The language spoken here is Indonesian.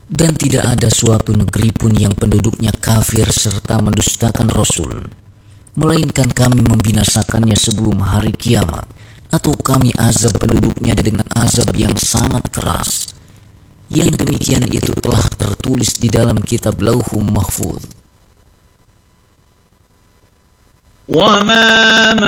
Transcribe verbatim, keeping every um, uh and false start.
Dan tidak ada suatu negeri pun yang penduduknya kafir serta mendustakan Rasul, melainkan kami membinasakannya sebelum hari kiamat, atau kami azab penduduknya dengan azab yang sangat keras. Yang demikian itu telah tertulis di dalam kitab Lauhul Mahfuz. وَمَا